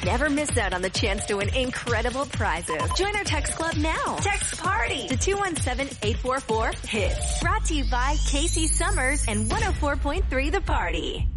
never miss out on the chance to win incredible prizes. Join our text club now. Text PARTY to 217-844-HITS. Brought to you by Casey Summers and 104.3 The Party.